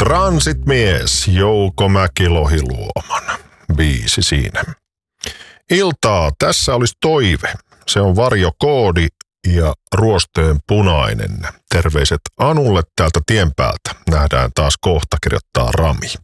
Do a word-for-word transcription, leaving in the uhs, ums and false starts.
Transitmies Jouko Mäki-Lohiluoman biisi siinä. Iltaa, tässä olisi toive. Se on varjokoodi ja ruosteen punainen. Terveiset Anulle täältä tien päältä. Nähdään taas kohta, kirjoittaa Rami.